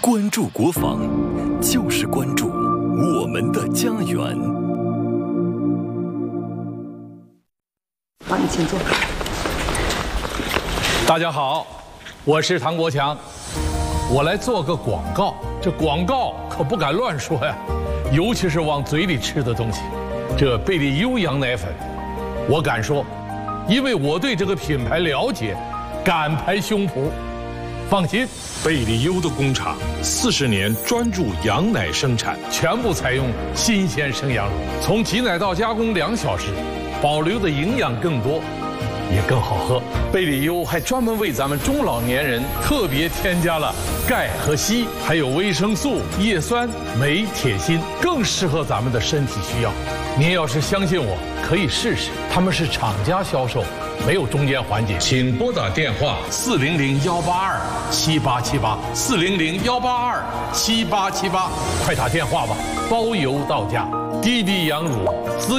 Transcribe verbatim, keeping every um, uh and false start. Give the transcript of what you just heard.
关注国防，就是关注我们的家园。 好，你请坐。 大家好，我是唐国强，我来做个广告。这广告可不敢乱说呀，尤其是往嘴里吃的东西。这贝利优羊奶粉，我敢说，因为我对这个品牌了解，敢拍胸脯。放心， 贝利优的工厂四十年专注羊奶生产， 全部采用新鲜生羊乳，从挤奶到加工两小时，保留的营养更多，也更好喝。贝利优还专门为咱们中老年人特别添加了钙和硒，还有维生素、叶酸、镁、铁、锌，更适合咱们的身体需要。您要是相信我，可以试试。他们是厂家销售，没有中间环节。请拨打电话四零零幺八二七八七八四零零幺八二七八七八，快打电话吧，包邮到家。滴滴羊乳。